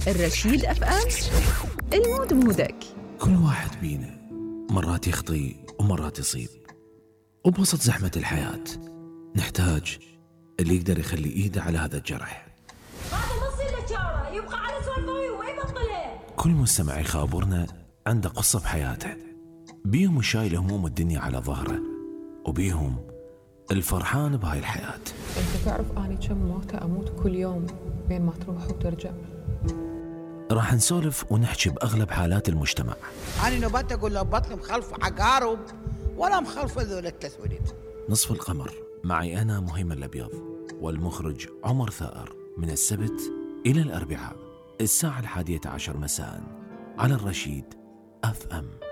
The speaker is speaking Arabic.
الرشيد اف ام، المود مودك. كل واحد بينا مرات يخطي ومرات يصيب، وبوسط زحمة الحياة نحتاج اللي يقدر يخلي ايده على هذا الجرح. هذا نص الاشاره يبقى على سوالفه وما يبطلها. كل مستمع يخابرنا عنده قصة بحياته، بيهم شايل هموم الدنيا على ظهره، وبيهم الفرحان بهاي الحياة. انت تعرف اني كم موتة اموت كل يوم بين ما تروح وترجع. راح نسولف ونحكي بأغلب حالات المجتمع. أنا نبات أقول له بطل مخلف عقارب ولا مخلف ذول التسوليد. نصف القمر معي أنا مهيمن الأبيض، والمخرج عمر ثائر، من السبت إلى الأربعاء الساعة 11:11 مساء على الرشيد اف ام.